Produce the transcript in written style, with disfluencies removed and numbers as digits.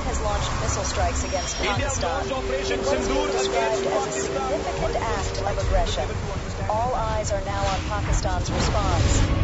has launched missile strikes against Pakistan. What's been described as a significant act of aggression. All eyes are now on Pakistan's response.